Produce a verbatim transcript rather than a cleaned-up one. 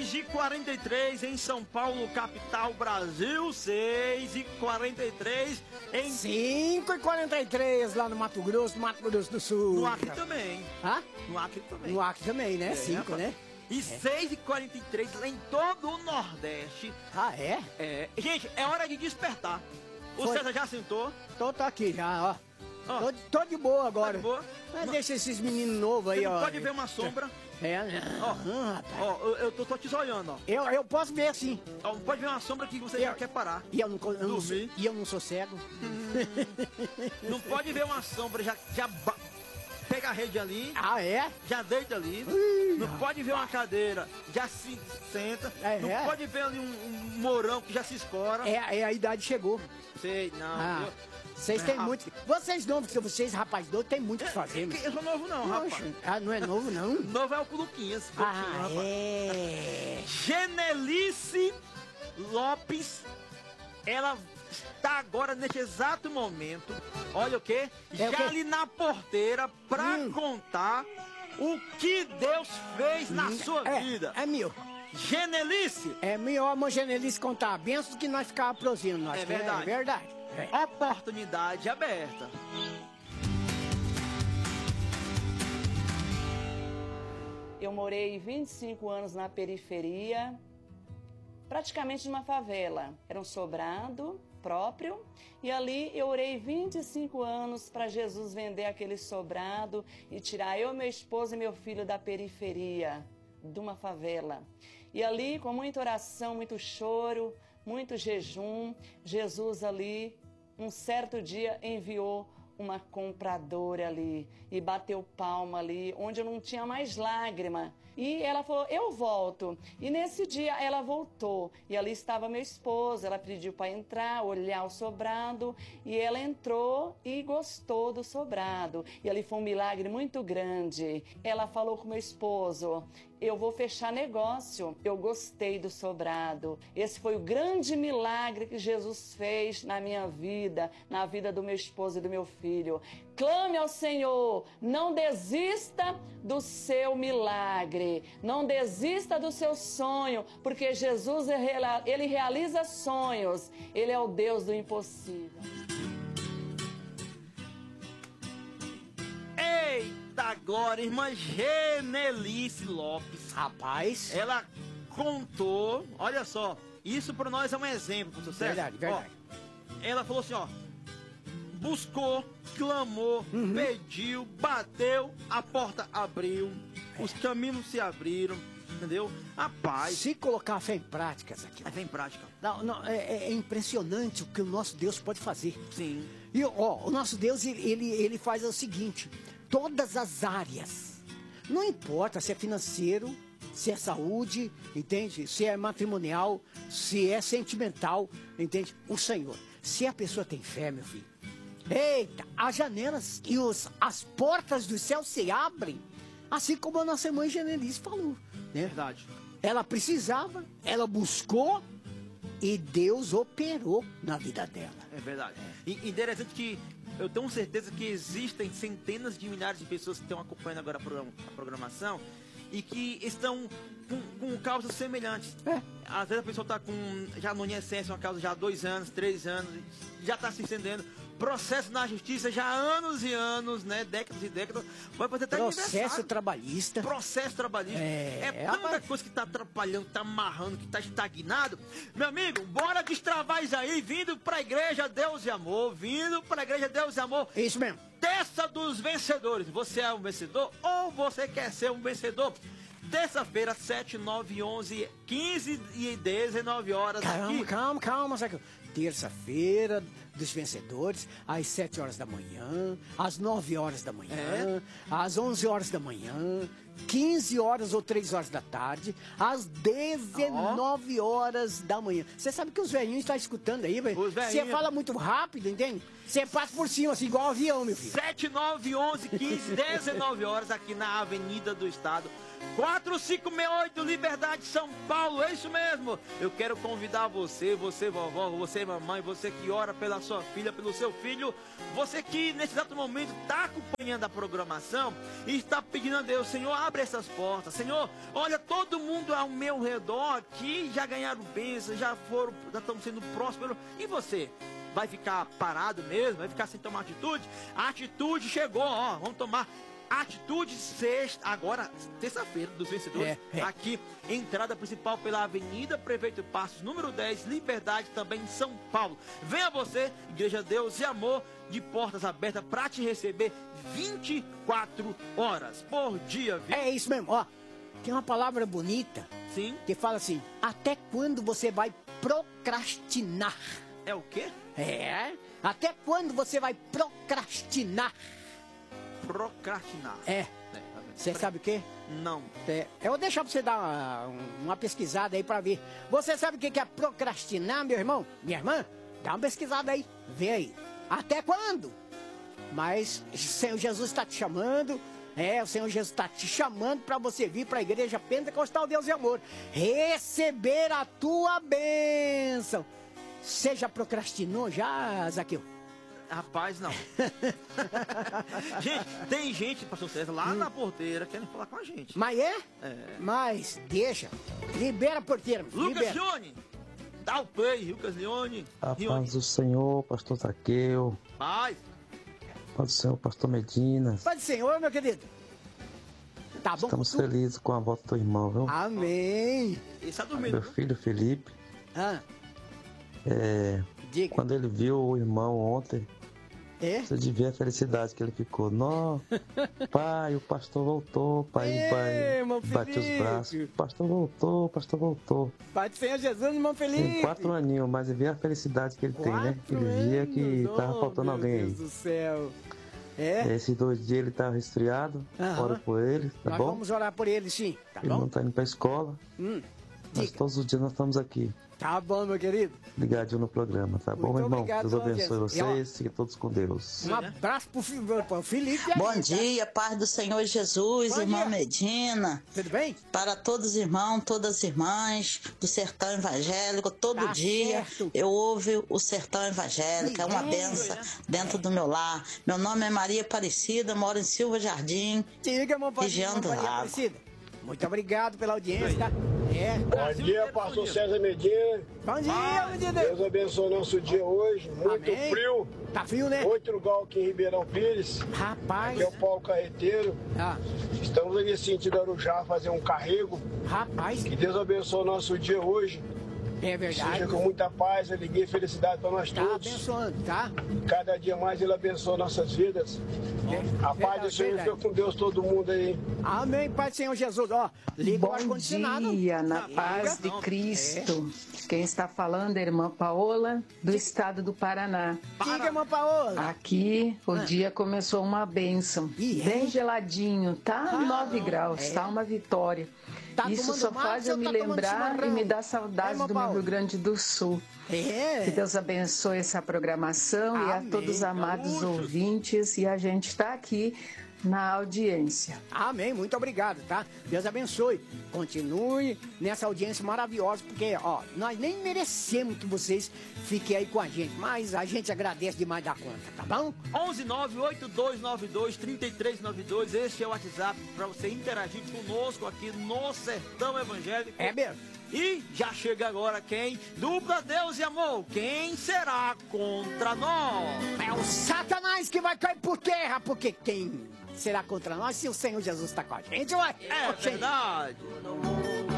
seis e quarenta e três em São Paulo, capital, Brasil. seis e quarenta e três em... cinco e quarenta e três lá no Mato Grosso, no Mato Grosso do Sul. No Acre também. Hã? No Acre também. No Acre também, né? É, cinco, rapaz. né? E seis e quarenta e três lá em todo o Nordeste. Ah, é? É. Gente, é hora de despertar. O Foi. César já sentou. Tô, tô aqui já, ó. Ó. Tô, tô de boa agora. Tá de boa? Mas Não- deixa esses meninos novos aí, Você não ó. pode ver uma sombra. É, Ó, ah, rapaz. Ó, eu, eu tô, tô te olhando, ó. Eu, eu posso ver sim. Ó, não pode ver uma sombra que você Eu- já quer parar. E eu não, eu não, sou, Dormir. e eu não sou cego. Não pode ver uma sombra, já, já ba- pega a rede ali, Ah, é? já deita ali. Ih, Não pode ver uma cadeira, já se senta. É, Não é. pode ver ali um, um morão que já se escora. É, é, a idade chegou. Sei, não. Ah, eu, vocês É, têm rap- muito. Vocês novos, que vocês, rapaz, novo, tem muito o que fazer. meu. eu sou novo não, rapaz. Poxa, ah, não é novo, não? Novo é o Culuquinhas. Ah, rapaz. é. Genelice Lopes, ela está agora neste exato momento, olha o quê? É Já o quê? ali na porteira pra Hum. contar o que Deus fez na sua é, vida. É meu. Genelice, É melhor a Genelice contar a benção do que nós ficar prosendo. Nós, É que verdade. É verdade. É. oportunidade aberta. Eu morei vinte e cinco anos na periferia, praticamente numa favela. Era um sobrado próprio e ali eu orei vinte e cinco anos para Jesus vender aquele sobrado e tirar eu, meu esposo e meu filho da periferia, de uma favela. E ali, com muita oração, muito choro, muito jejum, Jesus ali, um certo dia, enviou uma compradora ali e bateu palma ali, onde eu não tinha mais lágrima. E ela falou, eu volto. E nesse dia ela voltou. E ali estava meu esposo, ela pediu para entrar, olhar o sobrado. E ela entrou e gostou do sobrado. E ali foi um milagre muito grande. Ela falou com meu esposo, eu vou fechar negócio. Eu gostei do sobrado. Esse foi o grande milagre que Jesus fez na minha vida, na vida do meu esposo e do meu filho. Clame ao Senhor, não desista do seu milagre, não desista do seu sonho, porque Jesus, ele realiza sonhos, ele é o Deus do impossível. Eita glória, irmã Genelice Lopes. Rapaz. Ela contou, olha só, isso para nós é um exemplo, sucesso. Verdade, verdade. Ó, ela falou assim, ó, buscou, clamou, Uhum. pediu, bateu, a porta abriu, os caminhos se abriram, entendeu? A paz. Se colocar a fé em práticas aqui. É bem prática. Não, não, é, é impressionante o que o nosso Deus pode fazer. Sim. E ó, o nosso Deus, ele, ele, ele faz o seguinte, todas as áreas, não importa se é financeiro, se é saúde, entende? Se é matrimonial, se é sentimental, entende? O Senhor, se a pessoa tem fé, meu filho, eita, as janelas e os, as portas do céu se abrem, assim como a nossa mãe Genelice falou, né? Verdade. Ela precisava, ela buscou e Deus operou na vida dela. É verdade. E interessante que eu tenho certeza que existem centenas de milhares de pessoas que estão acompanhando agora a programa- a programação e que estão com, com causas semelhantes. É. Às vezes a pessoa está com, já no I N S S, uma causa já há dois anos, três anos, já está se estendendo. Processo na justiça já há anos e anos, né? Décadas e décadas. Vai fazer até Processo aniversário. trabalhista. Processo trabalhista. É, É, tanta rapaz. coisa que tá atrapalhando, que tá amarrando, que tá estagnado. Meu amigo, bora destravar isso aí, vindo pra igreja Deus e Amor, vindo pra igreja Deus e Amor. Isso mesmo. Terça dos vencedores. Você é um vencedor ou você quer ser um vencedor? Terça-feira, sete, nove, onze, quinze e dezenove horas Calma, aqui. calma, calma, Zaqueu. Terça-feira dos vencedores, às sete horas da manhã, às nove horas da manhã, É. às onze horas da manhã, quinze horas ou três horas da tarde, às dezenove horas da manhã. Você sabe que os velhinhos estão escutando aí, velho? Os Você velhinhos. fala muito rápido, entende? Você passa por cima, assim, igual um avião, meu filho. sete, nove, onze, quinze, dezenove horas aqui na Avenida do Estado. quatro cinco seis oito, Liberdade, São Paulo, é isso mesmo. Eu quero convidar você, você vovó, você mamãe, você que ora pela sua filha, pelo seu filho, você que nesse exato momento está acompanhando a programação e está pedindo a Deus, Senhor, abre essas portas, Senhor, olha, todo mundo ao meu redor aqui já ganharam bênçãos, já foram, já estão sendo prósperos, e você? Vai ficar parado mesmo? Vai ficar sem tomar atitude? A atitude chegou, ó, vamos tomar atitude sexta, agora, terça-feira dos vencedores, é, é. Aqui, entrada principal pela Avenida Prefeito Passos, número dez, Liberdade, também em São Paulo. Venha você, Igreja Deus e Amor, de portas abertas para te receber vinte e quatro horas por dia, viu? É isso mesmo, ó, tem uma palavra bonita. Sim. Que fala assim, até quando você vai procrastinar? É o quê? É, até quando você vai procrastinar? Procrastinar. É. Você é, sabe o quê? Não. É, eu vou deixar pra você dar uma, uma pesquisada aí pra ver. Você sabe o que é procrastinar, meu irmão? Minha irmã? Dá uma pesquisada aí. Vê aí. Até quando? Mas o Senhor Jesus está te chamando. É, o Senhor Jesus está te chamando para você vir para a igreja Pentecostal Deus e Amor. Receber a tua bênção. Você já procrastinou já, Zaqueu? Rapaz, não. Gente, tem gente, pastor César, lá hum. na porteira querendo falar com a gente. Mas é? É. Mas deixa. Libera a porteira. Lucas Leone. Dá o play, Lucas Leone. A paz do Senhor, pastor Zaqueu. Paz. Paz do Senhor, pastor Medina. Paz do Senhor, meu querido. Tá bom? Estamos felizes com a volta do irmão, viu? Amém. Ele está dormindo. Meu filho Felipe. Ah. É, Diga. Quando ele viu o irmão ontem, é? Você devia a felicidade que ele ficou. Nó, pai, o pastor voltou, pai, é, pai, bate os braços. O pastor voltou, o pastor voltou. Pai do Senhor Jesus, irmão Felipe. Tem quatro aninhos, mas via a felicidade que ele quatro tem, né? Ele via que anos, tava faltando oh, alguém meu aí. Deus do céu. É? Esses dois dias ele tava resfriado, Aham. ora por ele, tá nós bom? Vamos orar por ele, sim, tá ele bom? não tá indo pra escola, hum, mas todos os dias nós estamos aqui. Tá bom, meu querido. Ligadinho no programa, tá Muito bom, meu irmão? obrigado, Deus abençoe Deus. vocês, fiquem todos com Deus. Um abraço pro, pro Felipe. Bom aí, dia, tá? paz do Senhor Jesus, Bom irmão dia. Medina. Tudo bem? Para todos os irmãos, todas as irmãs do Sertão Evangélico, todo Tá dia certo. eu ouvo o Sertão Evangélico, é uma É, benção né? dentro do meu lar. Meu nome é Maria Aparecida, moro em Silva Jardim, Diga, irmão, região irmão do Maria Lago. Aparecida. Muito obrigado pela audiência, tá? É. Bom dia, pastor César Medina. Bom dia, Ah, Medina. Deus abençoe nosso dia hoje. Muito Amém. frio. Tá frio, né? oito graus aqui em Ribeirão Pires. Rapaz. Aqui é o Paulo Carreteiro. Ah, Estamos aqui sentindo Arujá fazer um carrego. rapaz, Que Deus abençoe nosso dia hoje. é verdade. Seja com muita paz, alegria e felicidade para nós Tá todos. abençoando, tá? Cada dia mais Ele abençoa nossas vidas. É, A paz do Senhor verdade. fica com Deus, todo mundo aí. Amém, Pai do Senhor Jesus. Ó, liga o Bom ar-condicionado. dia, na Tá, paz liga. de Cristo. Quem está falando é a irmã Paola, do estado do Paraná. Diga, irmã Paola. Aqui o dia começou uma bênção. Ih, é? Bem geladinho, tá? Ah, nove graus, é. tá uma vitória. Tá Isso tomando só mate faz ou eu me tá tomando lembrar chimarrão? e me dar É, saudade irmã do meu Paola? Rio Grande do Sul. É. Que Deus abençoe essa programação e a Amém. todos os amados Gaúchos. ouvintes. E a gente está aqui na audiência. Amém, muito obrigado, tá? Deus abençoe. Continue nessa audiência maravilhosa, porque, ó, nós nem merecemos que vocês fiquem aí com a gente, mas a gente agradece demais da conta, tá bom? onze nove oito dois nove dois três três nove dois, este é o WhatsApp para você interagir conosco aqui no Sertão Evangélico. É mesmo. E já chega agora quem? Dupla Deus e Amor, quem será contra nós? É o Satanás que vai cair por terra, porque quem será contra nós se o Senhor Jesus está com a gente, ué? É Oxê. verdade.